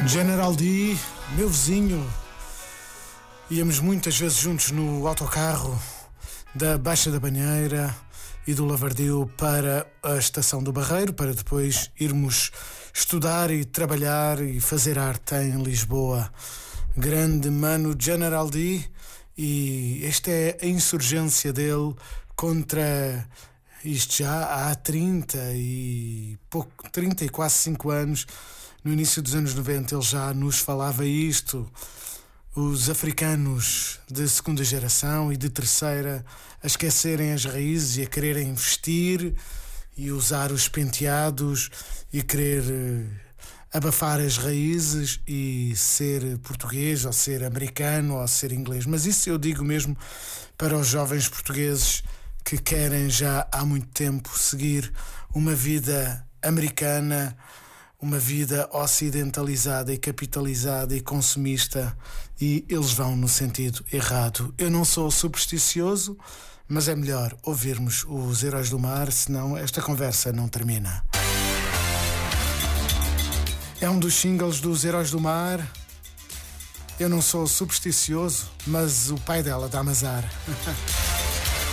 General D, meu vizinho, íamos muitas vezes juntos no autocarro da Baixa da Banheira e do Lavradio para a Estação do Barreiro, para depois irmos estudar e trabalhar e fazer arte em Lisboa. Grande mano General D, e esta é a insurgência dele contra isto já há 30 e quase 5 anos. No início dos anos 90 ele já nos falava isto. Os africanos de segunda geração e de terceira a esquecerem as raízes e a quererem vestir e usar os penteados e querer abafar as raízes e ser português ou ser americano ou ser inglês. Mas isso eu digo mesmo para os jovens portugueses que querem já há muito tempo seguir uma vida americana, uma vida ocidentalizada e capitalizada e consumista, e eles vão no sentido errado. Eu não sou supersticioso, mas é melhor ouvirmos os Heróis do Mar, senão esta conversa não termina. É um dos singles dos Heróis do Mar. Eu não sou supersticioso, mas o pai dela dá-me azar.